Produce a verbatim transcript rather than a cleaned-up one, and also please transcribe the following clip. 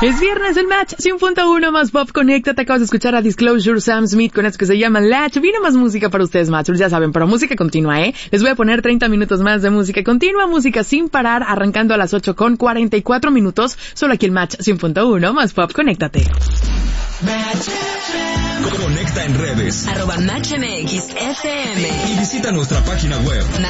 Es viernes el Match, cien punto uno más pop, conéctate, acabas de escuchar a Disclosure, Sam Smith con esto que se llama Latch. Vino más música para ustedes, Matchers, ya saben, pero música continua, ¿eh? Les voy a poner treinta minutos más de música continua, música sin parar, arrancando a las ocho con cuarenta y cuatro minutos, solo aquí el Match, cien punto uno más pop, conéctate. Conecta en redes arroba Match M X F M y visita nuestra página web match